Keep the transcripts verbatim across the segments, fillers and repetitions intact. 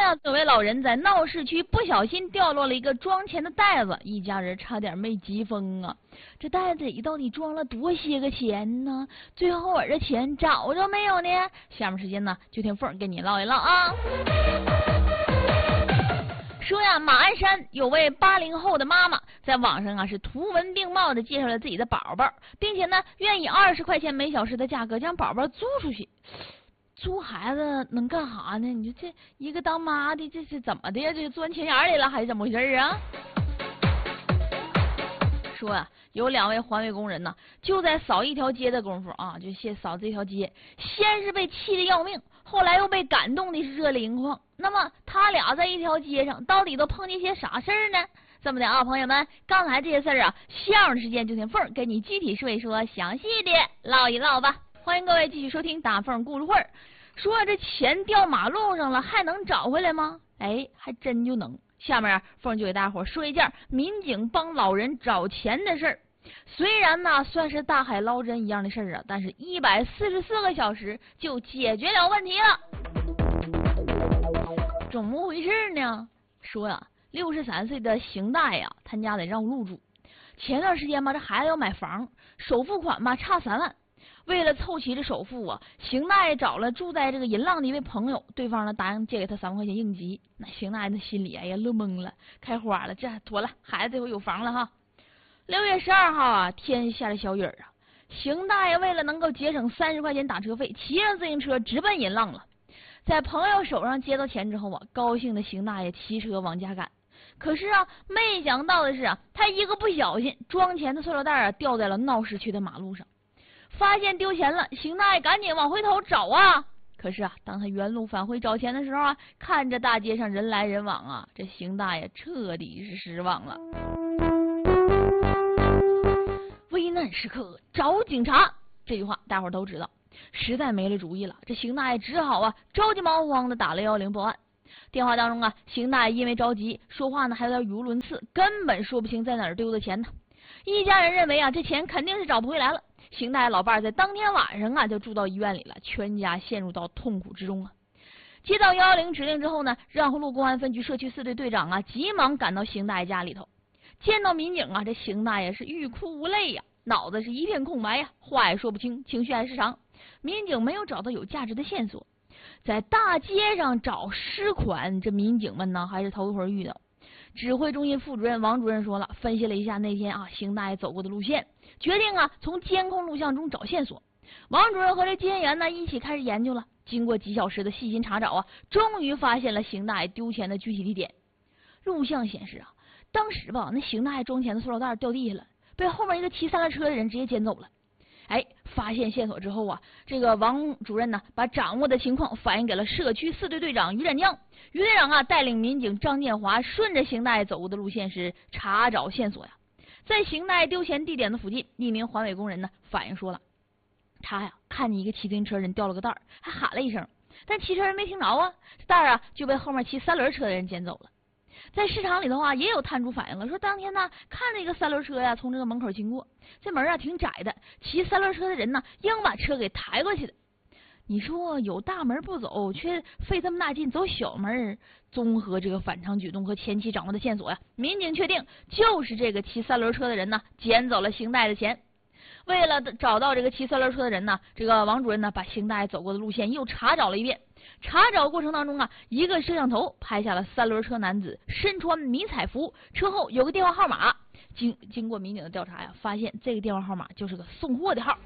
呀，这位老人在闹市区不小心掉落了一个装钱的袋子，一家人差点没急疯啊！这袋子里到底装了多些个钱呢？最后我这钱找着没有呢？下面时间呢，就听凤跟你唠一唠啊。说呀，马鞍山有位八零后的妈妈，在网上啊是图文并茂的介绍了自己的宝宝，并且呢愿以二十块钱每小时的价格将宝宝租出去。租孩子能干啥呢？你说这一个当妈的，这是怎么的呀？这钻钱眼里了还是怎么回事啊？说啊，有两位环卫工人呢，就在扫一条街的功夫啊，就先扫这条街，先是被气得要命，后来又被感动的是热泪盈眶。那么他俩在一条街上，到底都碰见些啥事儿呢？这么的啊，朋友们，刚才这些事儿啊，下面时间就听凤跟你具体说一说，详细的唠一唠吧。欢迎各位继续收听大凤故事会。说这钱掉马路上了，还能找回来吗？哎，还真就能。下面啊，凤就给大伙说一件民警帮老人找钱的事儿。虽然呢算是大海捞针一样的事儿啊，但是一百四十四个小时就解决了问题了。怎么回事呢？说呀，六十三岁的邢大爷啊，他家在绕路住。前段时间吧，这孩子要买房，首付款吧差三万。为了凑齐这首付啊，邢大爷找了住在这个银浪的一位朋友，对方呢答应借给他三万块钱应急。那邢大爷的心里哎呀乐懵了，开花了，这妥了，孩子这回有房了哈。六月十二号啊，天下着小雨啊，邢大爷为了能够节省三十块钱打车费，骑上自行车直奔银浪了。在朋友手上接到钱之后啊，高兴的邢大爷骑车往家赶。可是啊，没想到的是啊，他一个不小心，装钱的塑料袋啊掉在了闹市区的马路上。发现丢钱了，邢大爷赶紧往回头找啊。可是啊，当他原路返回找钱的时候啊，看着大街上人来人往啊，这邢大爷彻底是失望了。危难时刻找警察，这句话大伙儿都知道。实在没了主意了，这邢大爷只好啊着急忙慌的打了一一零报案。电话当中啊，邢大爷因为着急，说话呢还有点语无伦次，根本说不清在哪儿丢的钱呢。一家人认为啊，这钱肯定是找不回来了。邢大爷老伴儿在当天晚上啊就住到医院里了，全家陷入到痛苦之中啊。接到一一零指令之后呢，让湖路公安分局社区四队队长啊急忙赶到邢大爷家里头。见到民警啊，这邢大爷是欲哭无泪呀、啊，脑子是一片空白呀、啊，话也说不清，情绪还失常。民警没有找到有价值的线索，在大街上找尸款，这民警们呢还是头一回遇到。指挥中心副主任王主任说了，分析了一下那天啊邢大爷走过的路线，决定啊从监控录像中找线索。王主任和这接线员呢一起开始研究了，经过几小时的细心查找啊，终于发现了邢大爷丢钱的具体地点。录像显示啊，当时吧那邢大爷装钱的塑料袋掉地下了，被后面一个骑三轮车的人直接捡走了。哎，发现线索之后啊，这个王主任呢把掌握的情况反映给了社区四队队长于占江。于队长啊带领民警张建华顺着邢大爷走过的路线是查找线索呀。在邢大爷丢钱地点的附近，一名环卫工人呢反映说了，他呀看见一个骑自行车人掉了个袋儿，还喊了一声，但骑车人没听着啊，袋儿啊就被后面骑三轮车的人捡走了。在市场里的话也有摊主反映了，说当天呢看那个三轮车呀从这个门口经过，这门啊挺窄的，骑三轮车的人呢硬把车给抬过去的。你说有大门不走，却费这么大劲走小门，综合这个反常举动和前期掌握的线索呀，民警确定就是这个骑三轮车的人呢捡走了邢大爷的钱。为了找到这个骑三轮车的人呢，这个王主任呢把邢大爷走过的路线又查找了一遍。查找过程当中啊，一个摄像头拍下了三轮车男子身穿迷彩服，车后有个电话号码。经经过民警的调查呀，发现这个电话号码就是个送货的号。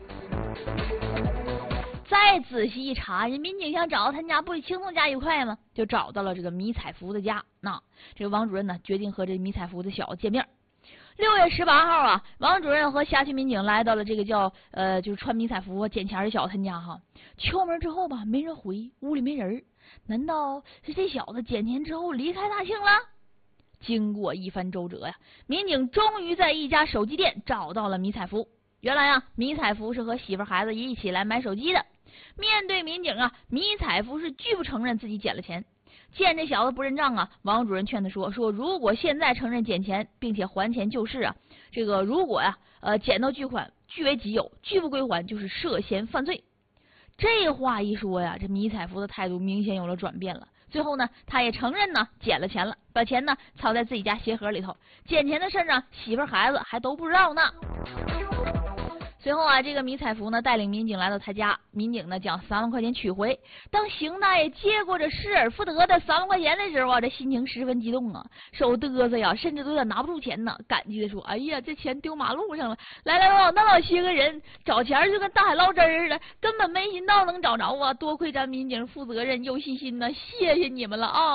再仔细一查，人民警想找到他家不轻松加愉快吗？就找到了这个迷彩服的家。那这个王主任呢决定和这迷彩服的小子见面。六月十八号啊，王主任和辖区民警来到了这个叫呃就是穿迷彩服捡钱的小子他家哈。敲门之后吧，没人回，屋里没人，难道是这小子捡钱之后离开大庆了？经过一番周折呀，民警终于在一家手机店找到了迷彩服。原来啊，迷彩服是和媳妇孩子一起来买手机的。面对民警啊，迷彩服是拒不承认自己捡了钱。见这小子不认账啊，王主任劝他说说如果现在承认捡钱并且还钱就是啊，这个如果呀、啊、呃捡到巨款据为己有，拒不归还就是涉嫌犯罪。 这话一说呀，这迷彩服的态度明显有了转变了。最后呢，他也承认呢捡了钱了，把钱呢藏在自己家鞋盒里头。捡钱的事呢，媳妇孩子还都不知道呢。随后啊，这个迷彩服呢带领民警来到他家，民警呢将三万块钱取回。当邢大爷接过这失而复得的三万块钱的时候啊，这心情十分激动啊，手嘚瑟呀，甚至都有点拿不住钱呢，感激的说：“哎呀，这钱丢马路上了！来来往往那老些个人找钱就跟大海捞针似的，根本没寻到能找着啊！多亏咱民警负责任又细心呢，谢谢你们了啊！”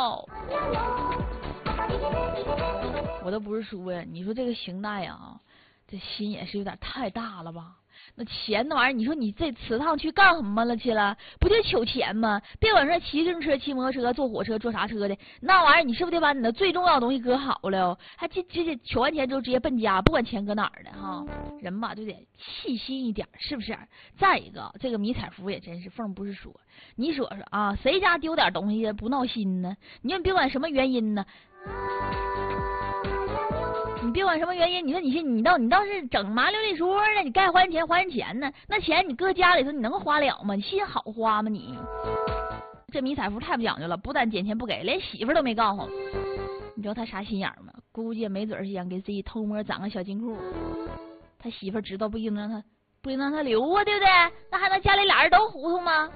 我都不是说呀，你说这个邢大爷啊，这心也是有点太大了吧？那钱那玩意儿，你说你这此趟去干什么了去了？不就取钱吗？别管说骑自行车、骑摩托车、坐火车、坐啥车的，那玩意儿你是不是得把你的最重要的东西搁好了？还直直接取完钱之后直接奔家，不管钱搁哪儿的哈。人吧就得细心一点，是不是？再一个，这个迷彩服也真是凤不是说，你说说啊，谁家丢点东西不闹心呢？你说你别管什么原因呢？你别管什么原因，你说你是你倒你倒是整麻溜里说呢，你该还钱还钱呢，那钱你搁家里头你能花了吗？你心好花吗你？这迷彩服太不讲究了，不但捡钱不给，连媳妇都没告诉。你知道他啥心眼吗？估计没准是想给自己偷摸攒个小金库。他媳妇知道不一定让他不一定让他留啊，对不对？那还能家里俩人都糊涂吗？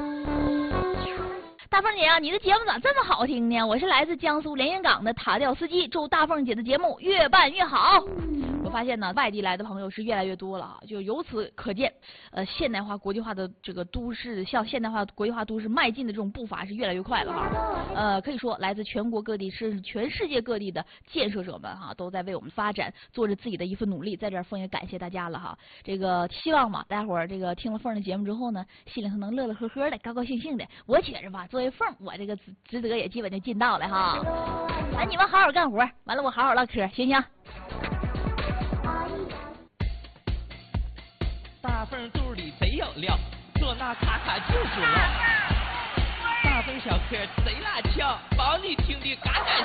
大凤姐啊，你的节目咋这么好听呢？我是来自江苏连云港的塔吊司机，祝大凤姐的节目越办越好。我发现呢，外地来的朋友是越来越多了啊，就由此可见，呃，现代化、国际化的这个都市向现代化、国际化都市迈进的这种步伐是越来越快了哈。呃，可以说来自全国各地甚至全世界各地的建设者们哈，都在为我们发展做着自己的一份努力。在这儿凤也感谢大家了哈。这个希望嘛，大家伙儿这个听了凤的节目之后呢，心里头能乐乐呵呵的、高高兴兴的。我觉着吧，作为凤，我这个职责也基本就尽到了哈。哎，你们好好干活，完了我好好唠嗑，行不行？ 大凤肚里贼有料，做那卡卡就是唠。大凤小嗑贼拉俏，保你听的嘎嘎